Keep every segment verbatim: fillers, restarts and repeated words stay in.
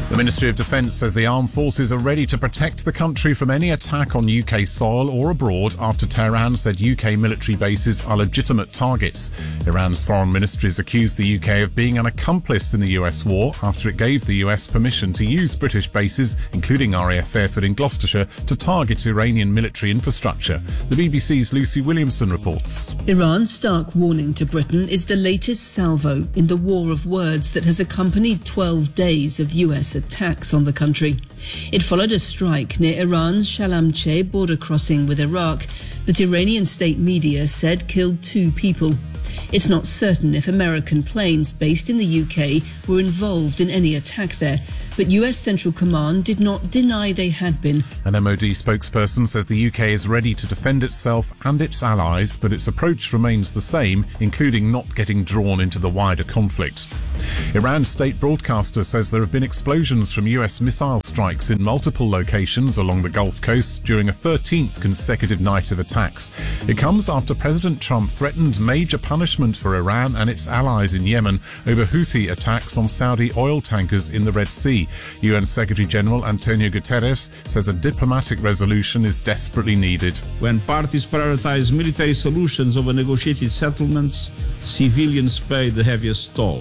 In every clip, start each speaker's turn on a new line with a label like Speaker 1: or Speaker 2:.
Speaker 1: The Ministry of Defence says the armed forces are ready to protect the country from any attack on U K soil or abroad after Tehran said U K military bases are legitimate targets. Iran's foreign ministry has accused the U K of being an accomplice in the U S war after it gave the U S permission to use British bases, including R A F Fairford in Gloucestershire, to target Iranian military infrastructure. The B B C's Lucy Williamson reports.
Speaker 2: Iran's stark warning to Britain is the latest salvo in the war of words that has accompanied twelve days of U S attacks on the country. It followed a strike near Iran's Shalamcheh border crossing with Iraq that Iranian state media said killed two people. It's not certain if American planes based in the U K were involved in any attack there, but U S Central Command did not deny they had been.
Speaker 1: An M O D spokesperson says the U K is ready to defend itself and its allies, but its approach remains the same, including not getting drawn into the wider conflict. Iran's state broadcaster says there have been explosions from U S missile strikes in multiple locations along the Gulf Coast during a thirteenth consecutive night of attacks. It comes after President Trump threatened major punishment for Iran and its allies in Yemen over Houthi attacks on Saudi oil tankers in the Red Sea. U N Secretary-General Antonio Guterres says a diplomatic resolution is desperately needed.
Speaker 3: When parties prioritize military solutions over negotiated settlements, civilians pay the heaviest toll.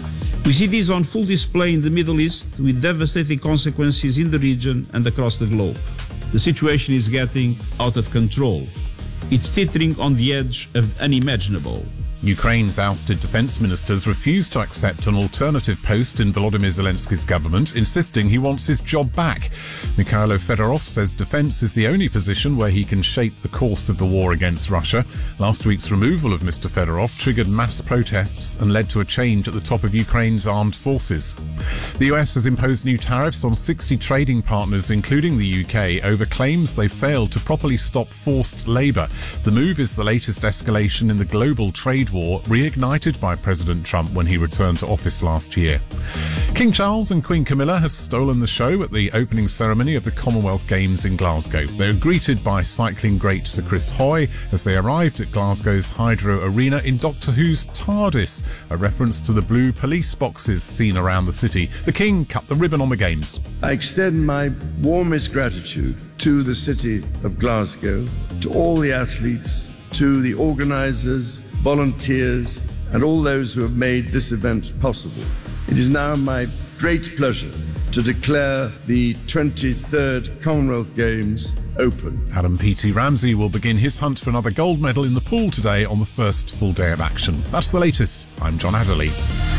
Speaker 3: We see this on full display in the Middle East, with devastating consequences in the region and across the globe. The situation is getting out of control. It's teetering on the edge of the unimaginable.
Speaker 1: Ukraine's ousted defence ministers refused to accept an alternative post in Volodymyr Zelensky's government, insisting he wants his job back. Mikhailo Fedorov says defence is the only position where he can shape the course of the war against Russia. Last week's removal of Mister Fedorov triggered mass protests and led to a change at the top of Ukraine's armed forces. The U S has imposed new tariffs on sixty trading partners, including the U K, over claims they failed to properly stop forced labour. The move is the latest escalation in the global trade war, reignited by President Trump when he returned to office last year. King Charles and Queen Camilla have stolen the show at the opening ceremony of the Commonwealth Games in Glasgow. They were greeted by cycling great Sir Chris Hoy as they arrived at Glasgow's Hydro Arena in Doctor Who's TARDIS, a reference to the blue police boxes seen around the city. The King cut the ribbon on the Games.
Speaker 4: I extend my warmest gratitude to the city of Glasgow, to all the athletes, to the organisers, volunteers, and all those who have made this event possible. It is now my great pleasure to declare the twenty-third Commonwealth Games open.
Speaker 1: Adam P T Ramsey will begin his hunt for another gold medal in the pool today on the first full day of action. That's the latest. I'm John Adderley.